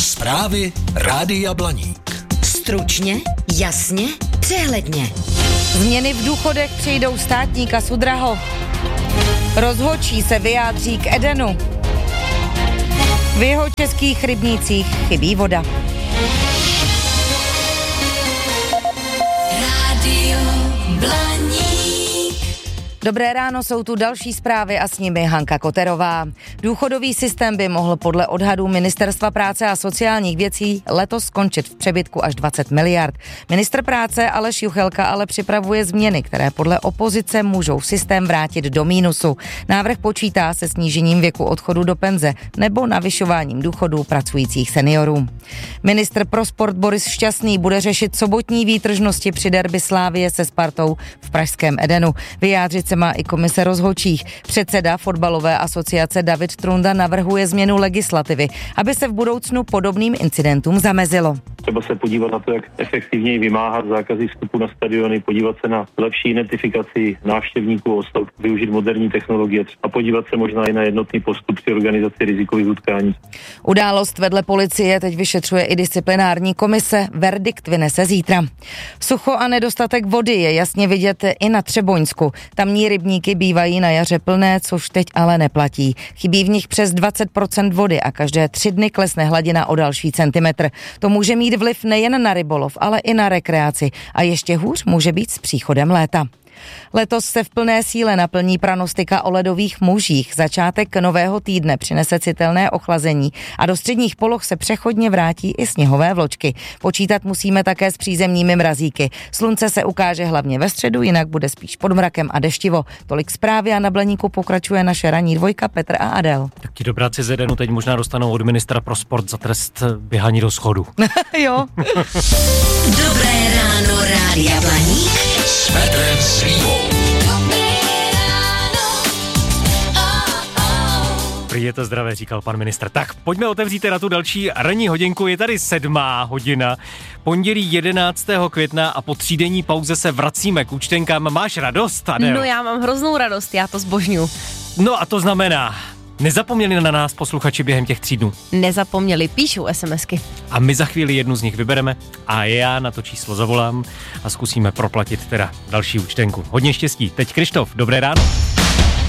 Zprávy Rádia Blaník. Stručně, jasně, přehledně. Změny v důchodech přijdou státní kasu draho. Rozhodčí se vyjádří k Edenu. V jihočeských rybnících chybí voda. Rádio Blaník. Dobré ráno, jsou tu další zprávy a s nimi Hanka Koterová. Důchodový systém by mohl podle odhadů Ministerstva práce a sociálních věcí letos skončit v přebytku až 20 miliard. Ministr práce Aleš Juchelka ale připravuje změny, které podle opozice můžou systém vrátit do mínusu. Návrh počítá se snížením věku odchodu do penze nebo navyšováním důchodů pracujících seniorů. Ministr pro sport Boris Šťastný bude řešit sobotní výtržnosti při derby Slavie se Spartou v pražském Edenu. Vyjádřit se má i komise rozhodčích. Předseda fotbalové asociace David Trunda navrhuje změnu legislativy, aby se v budoucnu podobným incidentům zamezilo. Třeba se podívat na to, jak efektivněji vymáhat zákazy vstupu na stadiony, podívat se na lepší identifikaci návštěvníků osob, využít moderní technologie a podívat se možná i na jednotný postup při organizaci rizikových utkání. Událost vedle policie teď vyšetřuje i disciplinární komise. Verdikt vynese zítra. Sucho a nedostatek vody je jasně vidět i na Třeboňsku. Tamní rybníky bývají na jaře plné, což teď ale neplatí. Chybí v nich přes 20% vody a každé 3 dny klesne hladina o další centimetr. To může mít vliv nejen na rybolov, ale i na rekreaci. A ještě hůř může být s příchodem léta. Letos se v plné síle naplní pranostika o ledových mužích. Začátek nového týdne přinese citelné ochlazení a do středních poloh se přechodně vrátí i sněhové vločky. Počítat musíme také s přízemními mrazíky. Slunce se ukáže hlavně ve středu, jinak bude spíš pod mrakem a deštivo. Tolik zprávy a na Blaníku pokračuje naše ranní dvojka Petr a Adel. Tak ti dobráci z Edenu teď možná dostanou od ministra pro sport za trest běhání do schodu. Jo. Dobré ráno, Rádia Blaník. S Petrem Svývou. Prý je to zdravé, říkal pan ministr. Tak pojďme otevřít na tu další ranní hodinku. Je tady 7. hodina, pondělí 11. května a po 3denní pauze se vracíme k účtenkám. Máš radost, Adel? No já mám hroznou radost, já to zbožňuju. No a to znamená, nezapomněli na nás posluchači během těch 3 dnů. Nezapomněli, píšou SMSky. A my za chvíli jednu z nich vybereme a já na to číslo zavolám a zkusíme proplatit teda další účtenku. Hodně štěstí. Teď Krištof, dobré ráno.